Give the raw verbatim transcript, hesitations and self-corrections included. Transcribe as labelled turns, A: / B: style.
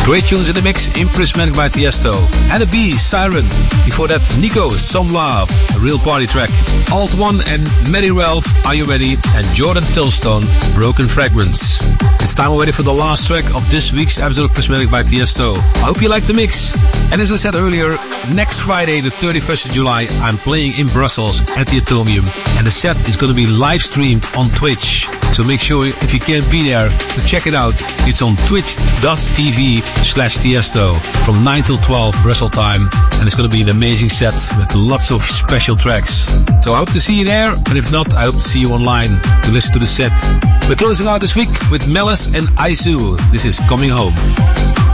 A: Great tunes in the mix. In Prismatic by Tiesto. Anna B, Siren. Before that, Nico, Some Love, a real party track. Alt One and Mary Ralph, Are You Ready? And Jordan Tilstone, Broken Fragments. It's time already for the last track of this week's episode of Prismatic by Tiesto. I hope you like the mix. And as I said earlier, next Friday, the thirty-first of July, I'm playing in Brussels at the Atomium. And the set is going to be live streamed on Twitch. So make sure, if you can't be there, to check it out. It's on twitch.tv slash Tiesto from nine till twelve Brussels time. And it's going to be an amazing set with lots of special tracks. So I hope to see you there. And if not, I hope to see you online to listen to the set. We're closing out this week with Melis and Aizu. This is Coming Home.